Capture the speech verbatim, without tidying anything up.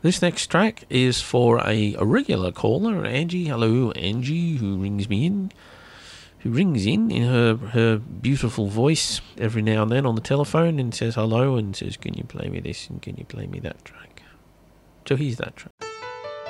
This next track is for a, a regular caller, Angie. Hello, Angie, who rings me in. Who rings in in her, her beautiful voice every now and then on the telephone and says hello and says, can you play me this and can you play me that track? So here's that track.